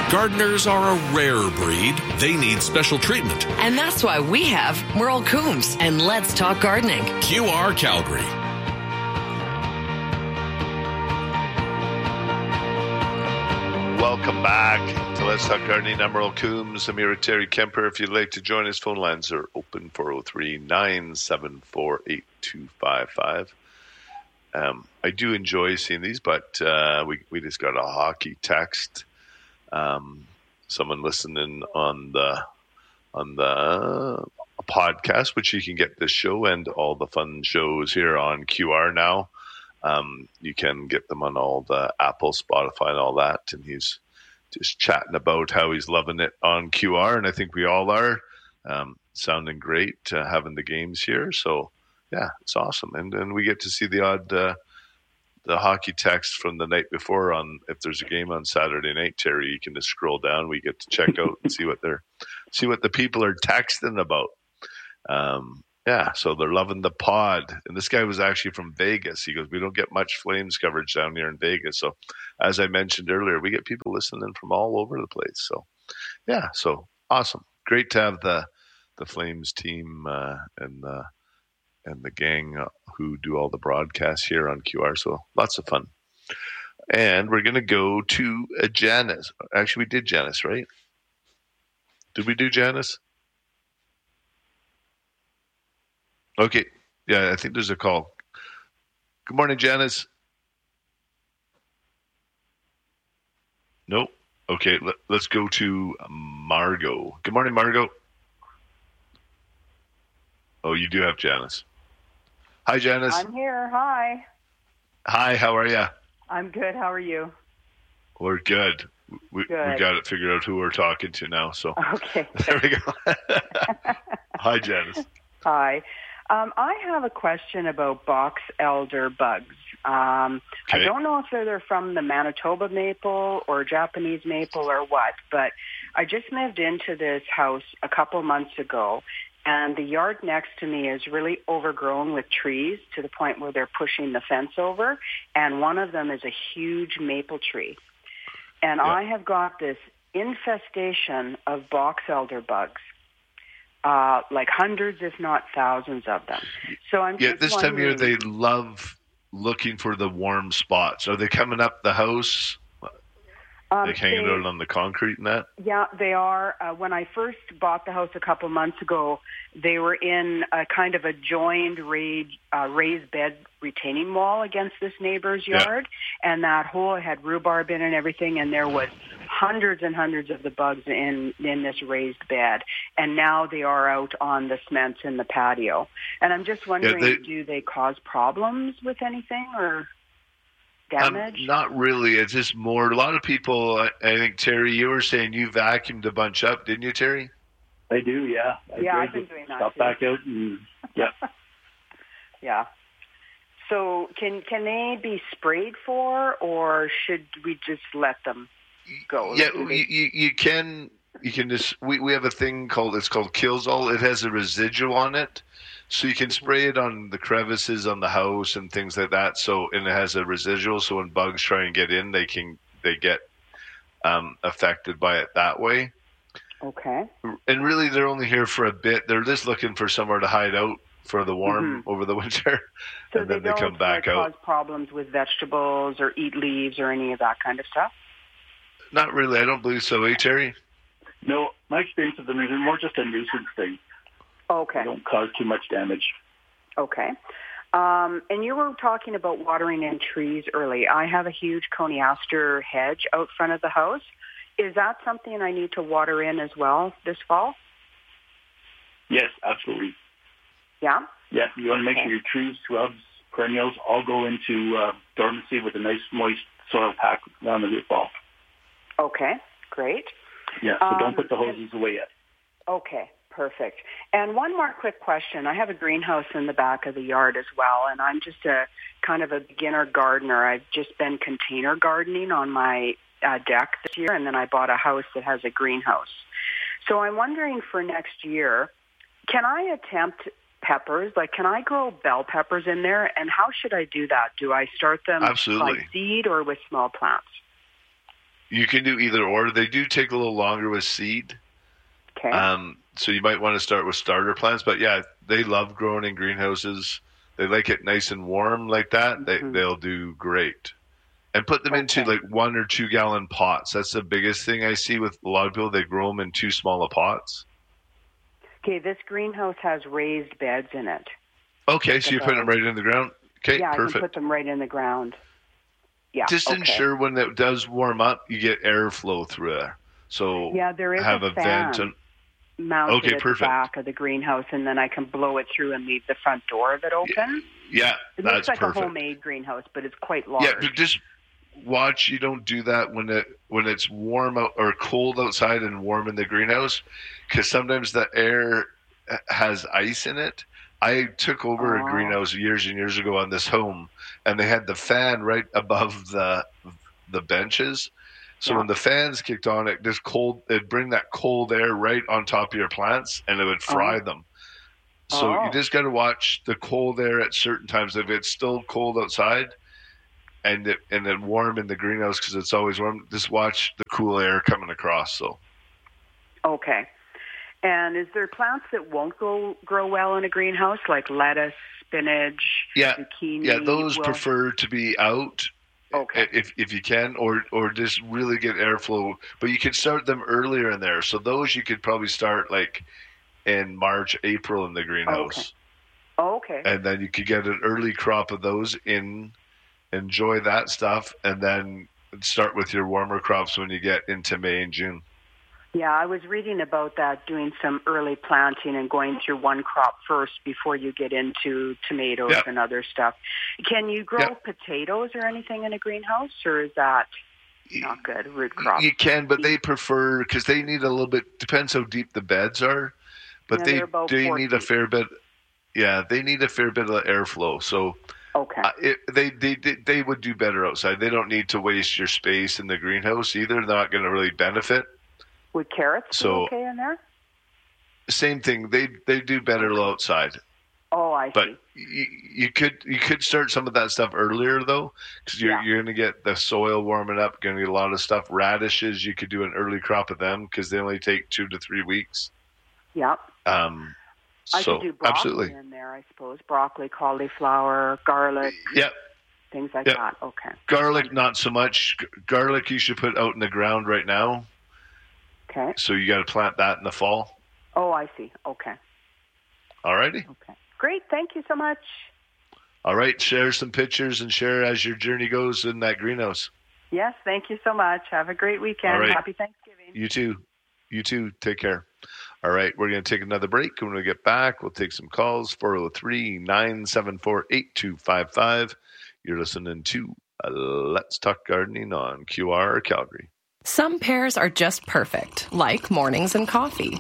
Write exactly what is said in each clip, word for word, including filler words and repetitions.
Gardeners are a rare breed. They need special treatment. And that's why we have Merle Coombs and Let's Talk Gardening. Q R Calgary. Welcome back to Let's Talk Gardening. I'm Merle Coombs. I'm here with Terry Kemper. If you'd like to join us, phone lines are open four oh three, nine seven four, eight two five five. Um, I do enjoy seeing these, but uh, we, we just got a hockey text. Um, someone listening on the on the uh, podcast, which you can get this show and all the fun shows here on Q R now. Um, you can get them on all the Apple, Spotify, and all that. And he's just chatting about how he's loving it on Q R, and I think we all are. Um, sounding great, uh, having the games here. So yeah, it's awesome, and and we get to see the odd uh, the hockey text from the night before. On if there's a game on Saturday night, Terry, you can just scroll down. We get to check out and see what they're see what the people are texting about. Um, Yeah, so they're loving the pod. And this guy was actually from Vegas. He goes, we don't get much Flames coverage down here in Vegas. So as I mentioned earlier, we get people listening from all over the place. So, yeah, so awesome. Great to have the the Flames team uh, and, the, and the gang who do all the broadcasts here on Q R. So lots of fun. And we're going to go to uh, Janice. Actually, we did Janice, right? Did we do Janice? Okay. Yeah, I think there's a call. Good morning, Janice. No? Okay, let, let's go to Margot. Good morning, Margot. Oh, you do have Janice. Hi, Janice. I'm here. Hi. Hi, how are you? I'm good. How are you? We're good. We, good. we got it figured out who we're talking to now. So okay. There we go. Hi, Janice. Hi. Um, I have a question about box elder bugs. Um, okay. I don't know if they're from the Manitoba maple or Japanese maple or what, but I just moved into this house a couple months ago, and the yard next to me is really overgrown with trees to the point where they're pushing the fence over, and one of them is a huge maple tree. And yeah. I have got this infestation of box elder bugs. Uh, like hundreds, if not thousands of them. So I'm yeah. just This time of year, wondering- they love looking for the warm spots. Are they coming up the house? Um, like hanging they, out on the concrete and that? Yeah, they are. Uh, when I first bought the house a couple months ago, they were in a kind of a joined raised, uh, raised bed retaining wall against this neighbor's yard, yeah. and that hole had rhubarb in and everything, and there was hundreds and hundreds of the bugs in, in this raised bed, and now they are out on the cement in the patio. And I'm just wondering, yeah, they, do they cause problems with anything or damage? Um, not really. It's just more, a lot of people, I, I think, Terry, you were saying you vacuumed a bunch up, didn't you, Terry? I do, yeah. I yeah, I've been doing that Stop too. back out and, yeah. yeah. So can can they be sprayed for, or should we just let them go? Yeah, they... you, you can you can just we, we have a thing called it's called Killzall. It has a residual on it, so you can spray it on the crevices on the house and things like that. So and it has a residual, so when bugs try and get in, they can they get um, affected by it that way. Okay. And really, they're only here for a bit. They're just looking for somewhere to hide out for the warm mm-hmm. over the winter, so and then they, they come back cause out. Cause problems with vegetables or eat leaves or any of that kind of stuff? Not really. I don't believe so. Eh, Terry? No, my experience with them is more just a nuisance thing. Okay. They don't cause too much damage. Okay. Um, and you were talking about watering in trees early. I have a huge coniaster hedge out front of the house. Is that something I need to water in as well this fall? Yes, absolutely. Yeah? Yeah, you want to make okay. sure your trees, shrubs, perennials all go into uh, dormancy with a nice moist soil pack around the root ball. Okay, great. Yeah, so um, don't put the hoses away yet. Okay, perfect. And one more quick question. I have a greenhouse in the back of the yard as well, and I'm just a kind of a beginner gardener. I've just been container gardening on my uh, deck this year, and then I bought a house that has a greenhouse. So I'm wondering for next year, can I attempt peppers? Like, can I grow bell peppers in there? And how should I do that? Do I start them Absolutely. by seed or with small plants? You can do either or. They do take a little longer with seed. Okay. Um, so you might want to start with starter plants. But yeah, they love growing in greenhouses. They like it nice and warm like that. Mm-hmm. They, they'll do great. And put them okay. into like one or two gallon pots. That's the biggest thing I see with a lot of people. They grow them in too small of pots. Okay, this greenhouse has raised beds in it. Okay, like so you put them right in the ground? Okay, yeah, perfect. I can put them right in the ground. Yeah. Just okay. ensure when it does warm up, you get airflow through there. So yeah, there is have a, a fan vent and, mounted okay, at perfect. the back of the greenhouse, and then I can blow it through and leave the front door of it open. Yeah, it that's looks like perfect. a homemade greenhouse, but it's quite large. Yeah, but just watch you don't do that when it when it's warm out or cold outside and warm in the greenhouse, because sometimes the air has ice in it. I took over oh. a greenhouse years and years ago on this home, and they had the fan right above the the benches. So yeah. when the fans kicked on, it just cold. It'd bring that cold air right on top of your plants, and it would fry oh. them. So oh. you just got to watch the cold air at certain times. If it's still cold outside, and it, and then warm in the greenhouse because it's always warm, just watch the cool air coming across. So okay. And is there plants that won't go grow well in a greenhouse, like lettuce, spinach, yeah. zucchini? Yeah, those will... prefer to be out. Okay. If if you can, or or just really get airflow, but you can start them earlier in there. So those you could probably start like in March, April in the greenhouse. Okay. Okay. And then you could get an early crop of those in, enjoy that stuff, and then start with your warmer crops when you get into May and June. Yeah, I was reading about that, doing some early planting and going through one crop first before you get into tomatoes yep. and other stuff. Can you grow yep. potatoes or anything in a greenhouse, or is that not good, root crop? You can, but they prefer, because they need a little bit, depends how deep the beds are, but yeah, they they need a fair bit, yeah, they need a fair bit of airflow. So okay, uh, it, they, they, they, they would do better outside. They don't need to waste your space in the greenhouse either. They're not going to really benefit. Would carrots so, be okay in there? Same thing. They they do better outside. Oh, I but see. You, you could you could start some of that stuff earlier though, because you're yeah. you're going to get the soil warming up. Going to get a lot of stuff. Radishes, you could do an early crop of them because they only take two to three weeks. Yeah. Um. I so could do broccoli absolutely. in there, I suppose. Broccoli, cauliflower, garlic. Yep. Things like yep. that. Okay. Garlic, not so much. Garlic, you should put out in the ground right now. Okay. So you got to plant that in the fall. Oh, I see. Okay. All righty. Okay. Great. Thank you so much. All right. Share some pictures and share as your journey goes in that greenhouse. Yes. Thank you so much. Have a great weekend. All right. Happy Thanksgiving. You too. You too. Take care. All right. We're going to take another break. When we get back, we'll take some calls. four oh three, nine seven four, eight two five five. You're listening to uh, Let's Talk Gardening on Q R Calgary. Some pairs are just perfect, like mornings and coffee.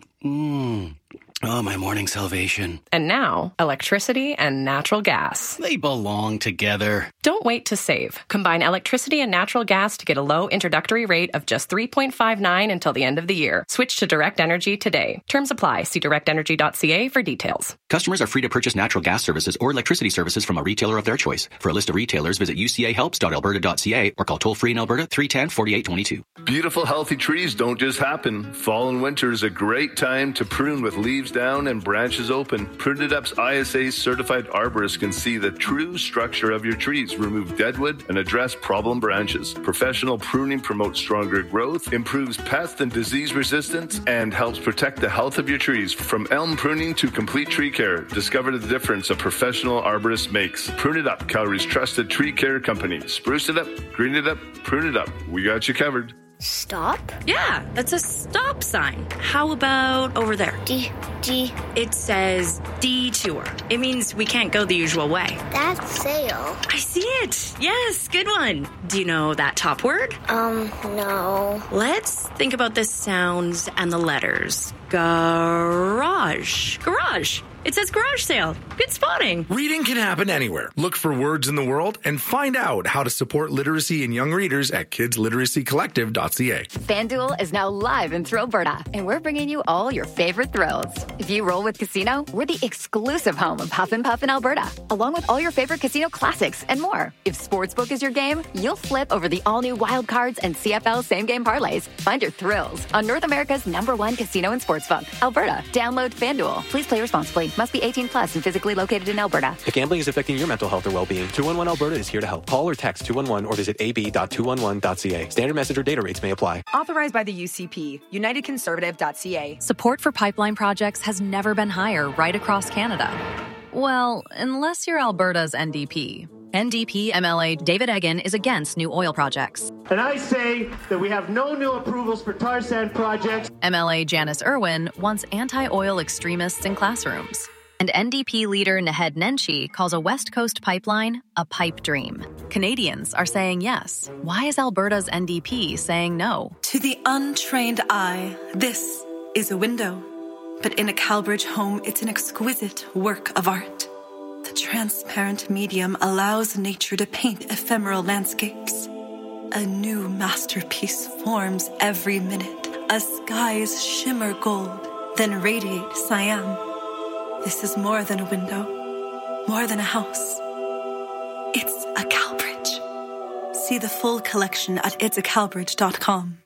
Mmm. Oh, my morning salvation. And now, electricity and natural gas. They belong together. Don't wait to save. Combine electricity and natural gas to get a low introductory rate of just three point five nine until the end of the year. Switch to Direct Energy today. Terms apply. See direct energy dot c a for details. Customers are free to purchase natural gas services or electricity services from a retailer of their choice. For a list of retailers, visit u c a helps dot alberta dot c a or call toll-free in Alberta three one zero, four eight two two. Beautiful, healthy trees don't just happen. Fall and winter is a great time to prune with leaves down and branches open. Prune It Up's I S A certified arborists can see the true structure of your trees, remove deadwood, and address problem branches. Professional pruning promotes stronger growth, improves pest and disease resistance, and helps protect the health of your trees. From elm pruning to complete tree care, discover the difference a professional arborist makes. Prune It Up, Calgary's trusted tree care company. Spruce it up, green it up, prune it up. We got you covered. Stop? Yeah, that's a stop sign. How about over there? D, D. It says detour. It means we can't go the usual way. That's sail. I see it. Yes, good one. Do you know that top word? Um, no. Let's think about the sounds and the letters. Garage. Garage. It says garage sale. Good spotting. Reading can happen anywhere. Look for words in the world and find out how to support literacy in young readers at kids literacy collective dot c a. FanDuel is now live in Thrillberta, and we're bringing you all your favorite thrills. If you roll with Casino, we're the exclusive home of Huff and Puff in Alberta, along with all your favorite casino classics and more. If Sportsbook is your game, you'll flip over the all-new Wild Cards and C F L same-game parlays. Find your thrills on North America's number one casino and sportsbook, Alberta. Download FanDuel. Please play responsibly. Must be eighteen plus and physically located in Alberta. If gambling is affecting your mental health or well-being, two one one Alberta is here to help. Call or text two one one or visit a b dot two one one dot c a. Standard message or data rates may apply. Authorized by the U C P, united conservative dot c a. Support for pipeline projects has never been higher right across Canada. Well, unless you're Alberta's N D P. N D P M L A David Eggen is against new oil projects. And I say that we have no new approvals for tar sand projects. M L A Janice Irwin wants anti-oil extremists in classrooms. And N D P leader Naheed Nenshi calls a West Coast pipeline a pipe dream. Canadians are saying yes. Why is Alberta's N D P saying no? To the untrained eye, this is a window. But in a Calbridge home, it's an exquisite work of art. The transparent medium allows nature to paint ephemeral landscapes. A new masterpiece forms every minute. A skies shimmer gold, then radiate cyan. This is more than a window, more than a house. It's a Calbridge. See the full collection at its a calbridge dot com.